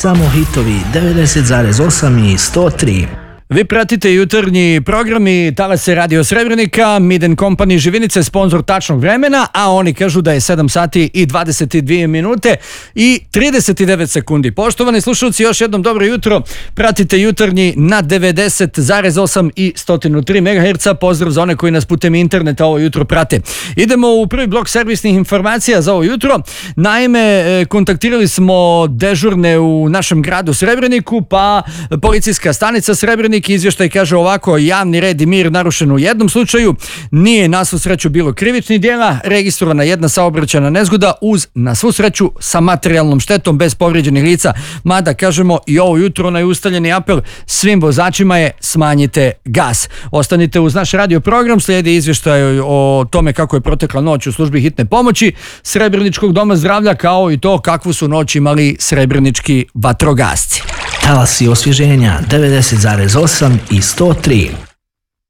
Samo hitovi 90,8 i 103. Vi pratite jutarnji programi Talase Radio Srebrenika, Miden Company Živinice, sponsor tačnog vremena, a oni kažu da je 7 sati i 22 minute i 39 sekundi. Poštovani slušalci, još jednom dobro jutro. Pratite jutarnji na 90,8 i 103 MHz. Pozdrav za one koji nas putem interneta ovo jutro prate. Idemo u prvi blok servisnih informacija za ovo jutro. Naime, kontaktirali smo dežurne u našem gradu Srebreniku, pa policijska stanica Srebrenik izvještaj kaže ovako: javni red i mir narušen u jednom slučaju, nije na svu sreću bilo krivičnih djela, registrovana jedna saobraćajna nezgoda uz na svu sreću sa materijalnom štetom bez povrijeđenih lica, mada kažemo i ovo jutro onaj ustaljeni apel svim vozačima je smanjite gas. Ostanite uz naš radio program, slijedi izvještaj o tome kako je protekla noć u službi hitne pomoći Srebreničkog doma zdravlja, kao i to kakvu su noć imali srebrenički vatrogasci. Talasi osvježenja 90,8 i 103.